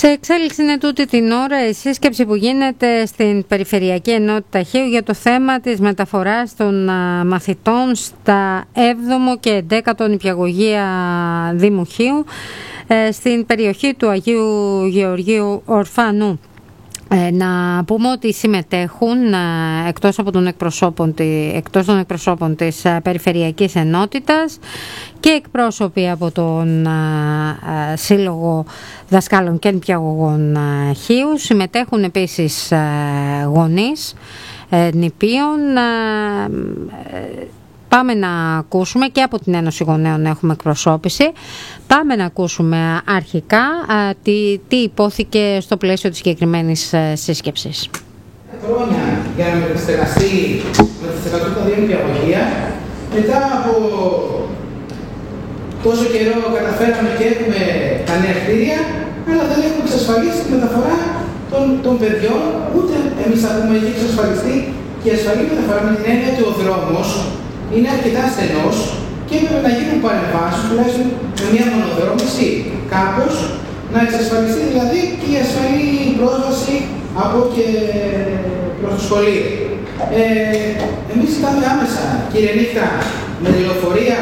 Σε εξέλιξη είναι τούτη την ώρα η σύσκεψη που γίνεται στην Περιφερειακή Ενότητα Χίου για το θέμα της μεταφοράς των μαθητών στα 7ο και 11ο νηπιαγωγεία Δήμου Χίου στην περιοχή του Αγίου Γεωργίου Ορφανού. Να πούμε ότι συμμετέχουν εκτός των εκπροσώπων της Περιφερειακής Ενότητας και εκπρόσωποι από τον Σύλλογο Δασκάλων και Νηπιαγωγών Χίου. Συμμετέχουν επίσης γονείς νηπίων. Πάμε να ακούσουμε και από την Ένωση Γονέων έχουμε εκπροσώπηση. Πάμε να ακούσουμε αρχικά τι υπόθηκε στο πλαίσιο της συγκεκριμένης σύσκεψης. Χρόνια για να μεταστεγαστεί τα δύο νηπιαγωγεία. Μετά από τόσο καιρό καταφέραμε και έχουμε τα νέα κτίρια, αλλά δεν έχουμε εξασφαλίσει τη μεταφορά των παιδιών, ούτε εμείς θα πούμε έχει εξασφαλιστεί και η ασφαλή μεταφορά με την έννοια ότι ο δρόμος είναι αρκετά στενός και έπρεπε να γίνουν παρεμβάσεις, τουλάχιστον με μια μονοδρόμηση, κάπως να εξασφαλιστεί δηλαδή και η ασφαλή πρόσβαση από και προς το σχολείο. Εμείς ζητάμε άμεσα, κύριε Νύχτα, με τη λεωφορεία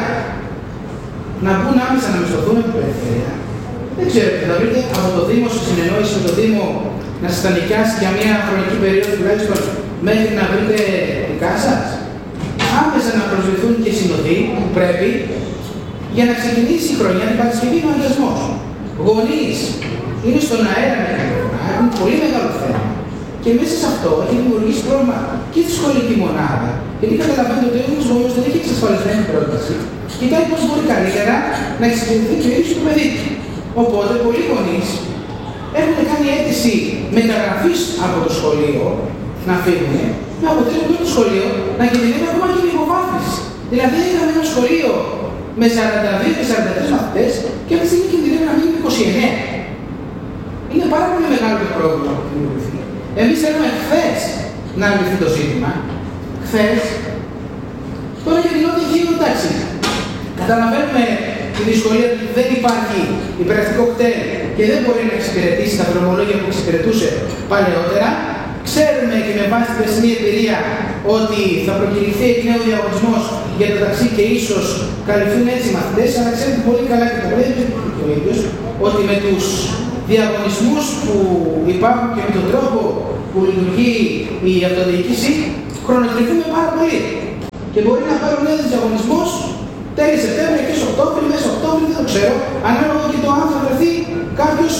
να μπουν άμεσα να μισθωθούν από την περιφέρεια. Δεν ξέρω, θα βρείτε από το Δήμο, στη συνεννόηση με το Δήμο, να σας τα νοικιάσει για μια χρονική περίοδο τουλάχιστον μέχρι να βρείτε δικά σας. Άμεσα να προσβληθούν και οι συνοδοί που πρέπει για να ξεκινήσει η χρονιά, την Παρασκευή είναι ο αγιασμός. Γονείς είναι στον αέρα με την φορά, έχουν πολύ μεγάλο θέμα. Και μέσα σε αυτό έχει δημιουργήσει πρόβλημα και στη σχολική μονάδα. Γιατί καταλαβαίνετε ότι ο ίδιος γονιός δεν έχει εξασφαλισμένη πρόταση. Κοιτάει πώς μπορεί καλύτερα να εξυπηρετηθεί και ο ίδιος το παιδί του. Οπότε πολλοί γονείς έχουν κάνει αίτηση μεταγραφής από το σχολείο να φύγουν, με αποτέλεσμα το σχολείο να κινδυνεύει ακόμα και η υποβάθμιση. Δηλαδή είχαμε ένα σχολείο με 42 και 43 μαθητές και αυτή τη στιγμή κινδυνεύει να μείνει 29. Είναι πάρα πολύ μεγάλο το πρόβλημα που δημιουργηθεί. Εμείς θέλουμε χθες να λυθεί το ζήτημα. Χθες. Τώρα για την Νότια Χίου, εντάξει. Καταλαβαίνουμε τη δυσκολία ότι δεν υπάρχει υπεραστικό κτέλ και δεν μπορεί να εξυπηρετήσει τα δρομολόγια που εξυπηρετούσε παλαιότερα. Ξέρουμε και με βάση την περσινή εμπειρία ότι θα προκηρυχθεί εκ νέου διαγωνισμός για το ταξί και ίσως καλυφθούν έτσι οι μαθητές, αλλά ξέρετε πολύ καλά και το λέει ο ίδιος ότι με τους διαγωνισμούς που υπάρχουν και με τον τρόπο που λειτουργεί η αυτοδιοίκηση χρονοτριβούμε πάρα πολύ. Και μπορεί να πάρουν ένας διαγωνισμός τέλη Σεπτέμβρη, αρχές Οκτώβρη, μέσα Οκτώβρη, δεν το ξέρω, ανάλογα και το αν θα βρεθεί κάποιος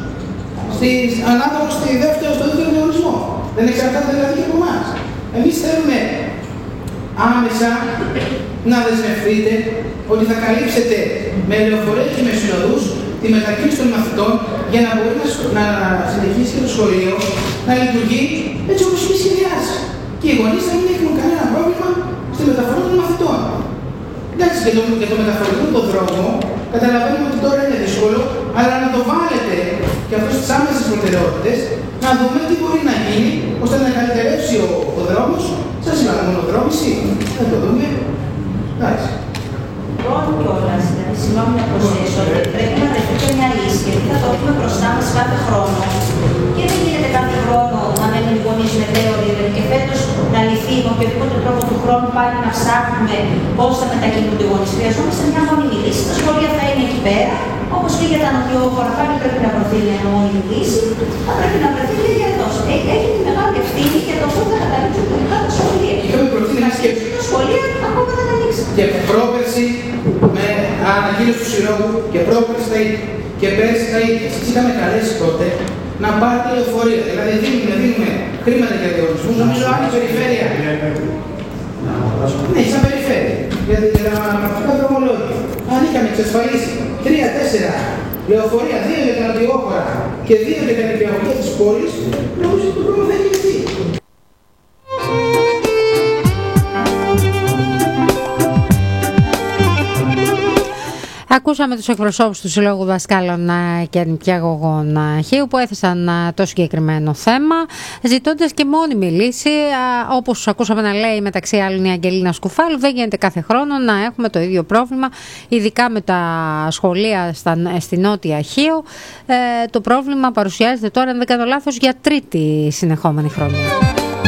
ανάλογα στο δεύτερο διαγωνισμό. Δεν εξαρτάται δηλαδή και από εμάς. Εμείς θέλουμε άμεσα να δεσμευτείτε ότι θα καλύψετε με λεωφορεία και με συνοδούς τη μετακίνηση των μαθητών για να μπορεί να συνεχίσει και το σχολείο να λειτουργεί έτσι όπως είναι σχεδιάσει. Και οι γονείς να μην έχουν κανένα πρόβλημα στη μεταφορά των μαθητών. Εντάξει, για το μεταφορικό το δρόμο, καταλαβαίνουμε ότι τώρα είναι δύσκολο, αλλά να το βάλετε και αυτό στις άμεσες προτεραιότητες, να δούμε τι μπορεί να γίνει ώστε να καλυτερεύσει ο δρόμος. Σας είπαμε μονοδρόμηση, θα το δούμε. Εντάξει. Λοιπόν, κιόλας, συγγνώμη να προσθέσω, ότι πρέπει να βρεθεί μια λύση, γιατί θα το έχουμε μπροστά μας κάθε χρόνο. Και δεν γίνεται κάθε χρόνο να μένουν οι γονείς μετέωροι και φέτος να λυθεί με οποιοδήποτε τρόπο του χρόνου πάλι να ψάχνουμε πώς θα μετακινούνται οι γονείς. Χρειαζόμαστε μια μόνιμη λύση. Τα σχολεία θα είναι εκεί πέρα, όπως και για τα νοτιόχωρα πάλι πρέπει να βρεθεί μια μόνιμη λύση. Θα πρέπει να βρεθεί και για εδώ. Έχει τη μεγάλη ευθύνη για το πού θα καταλήξουν τελικά τα σχολεία. Είχαμε προτείνει να σκέψουμε. Τα σχολεία ακόμα δεν ανοίξαν. Και πρόπερση με ανακοίνωση του Συλλόγου και πρόπερση τα ίδια. Και πέρσι τα ίδια. Σας είχαμε καλέσει τότε να πάρετε λεωφορεία. Δηλαδή δίνουμε χρήματα για διαγωνισμούς. Νομίζω άλλη περιφέρεια. Ναι, σαν περιφέρεια. Για τα μαθητικά δρομολόγια. Αν είχαμε εξασφαλίσει 3-4 λεωφορεία, 2 για τα νοτιόχωρα και 2 για τα νηπιαγωγεία της πόλης, νομίζω ότι το πρόβλημα θα έχει λυθεί. Ακούσαμε τους εκπροσώπους του Συλλόγου Δασκάλων και Νηπιαγωγών Χίου που έθεσαν το συγκεκριμένο θέμα, ζητώντας και μόνιμη λύση, όπως ακούσαμε να λέει μεταξύ άλλων η Αγγελίνα Σκουφάλου. Δεν γίνεται κάθε χρόνο να έχουμε το ίδιο πρόβλημα, ειδικά με τα σχολεία στη Νότια Χίο. Το πρόβλημα παρουσιάζεται τώρα, αν δεν κάνω λάθος, για τρίτη συνεχόμενη χρονιά.